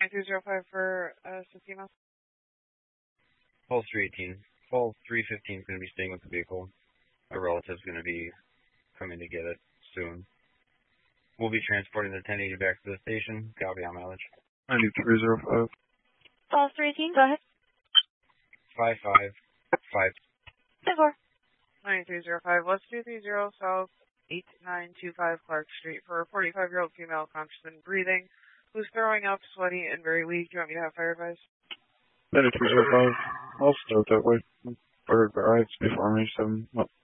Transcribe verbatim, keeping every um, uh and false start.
two zero five for uh, Sistema. Pulse three eighteen. Pulse three fifteen is going to be staying with the vehicle. A relative's going to be coming to get it soon. We'll be transporting the ten eighty back to the station. Copy on mileage. ninety-three zero five. Pulse three eighteen, go ahead. Five five five. ten four. ninety-three zero five, West two three zero South eight nine two five Clark Street for a forty-five-year-old female conscious and breathing who's throwing up, sweaty, and very weak. Do you want me to have fire advice? ninety-three zero five. I'll start that way. Bird rides before me, seven